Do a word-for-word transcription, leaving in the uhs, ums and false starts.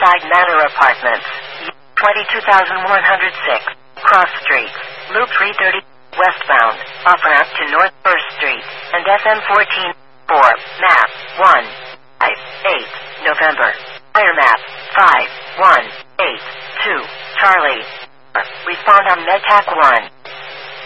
Side Manor Apartments, twenty-two thousand one hundred six, Cross Street, Loop three thirty, westbound, off-ramp to North First Street, and S M fourteen four, map, one, five, eight, November. Fire map, five, one, eight, two, Charlie. Respond on MedTac one.